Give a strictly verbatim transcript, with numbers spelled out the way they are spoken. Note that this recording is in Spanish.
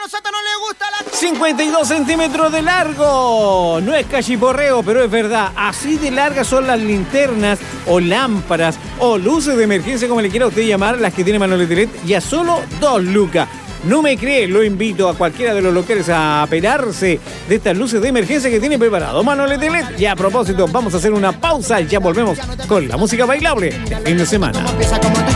Soto no le gusta la... cincuenta y dos centímetros de largo. No es cachiporreo, pero es verdad. Así de largas son las linternas o lámparas o luces de emergencia, como le quiera usted llamar, las que tiene Manolete L E D, y a solo dos lucas. No me cree, lo invito a cualquiera de los locales a aperarse de estas luces de emergencia que tiene preparado Manolete L E D. Y a propósito, vamos a hacer una pausa y ya volvemos con la música bailable de fin de semana.